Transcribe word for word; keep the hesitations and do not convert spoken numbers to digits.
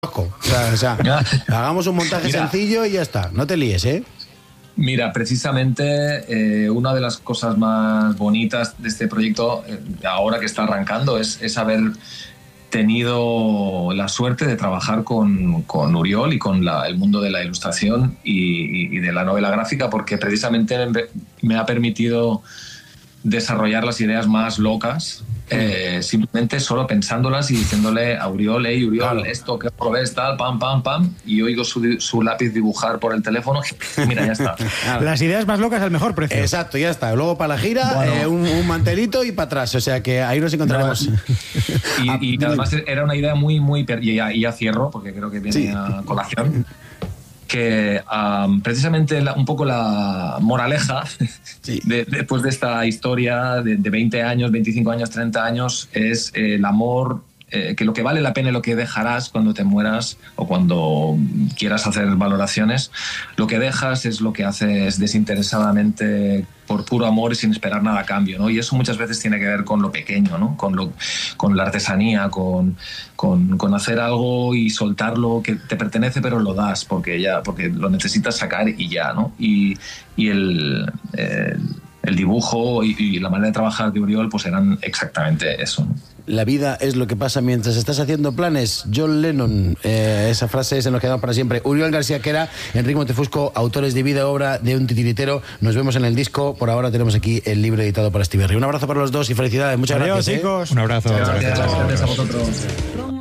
O sea, o sea, hagamos un montaje Mira. sencillo y ya está. No te líes, ¿eh? Mira, precisamente eh, una de las cosas más bonitas de este proyecto, eh, ahora que está arrancando, es, es haber tenido la suerte de trabajar con, con Uriol y con la, el mundo de la ilustración y, y de la novela gráfica, porque precisamente me ha permitido desarrollar las ideas más locas, eh, simplemente solo pensándolas y diciéndole a Uriol, hey Uriol, claro. esto que lo ves, tal, pam, pam, pam, y oigo su, su lápiz dibujar por el teléfono, mira, ya está. Claro. Las ideas más locas al mejor precio. Exacto, ya está. Luego para la gira, bueno. eh, un, un mantelito y para atrás, o sea que ahí nos encontraremos. No, y, y además era una idea muy, muy... Y ya, y ya cierro, porque creo que viene sí. a colación. Que um, precisamente la, un poco la moraleja sí. de, después de esta historia de, de veinte años, veinticinco años, treinta años es eh, el amor, eh, que lo que vale la pena y lo que dejarás cuando te mueras o cuando quieras hacer valoraciones, lo que dejas es lo que haces desinteresadamente por puro amor y sin esperar nada a cambio, ¿no? Y eso muchas veces tiene que ver con lo pequeño, ¿no? Con, lo, con la artesanía, con, con, con hacer algo y soltarlo que te pertenece pero lo das porque, ya, porque lo necesitas sacar y ya, ¿no? Y, y el, el, el dibujo y, y la manera de trabajar de Uriol pues eran exactamente eso, ¿no? La vida es lo que pasa mientras estás haciendo planes. John Lennon, eh, esa frase se nos queda para siempre. Uriol García Quera, Enrique Montefusco, autores de vida, obra de un titiritero. Nos vemos en el disco. Por ahora tenemos aquí el libro editado por Astiberri. Un abrazo para los dos y felicidades. Muchas Adiós, gracias. Chicos. ¿eh? Un abrazo. Gracias, gracias a vosotros.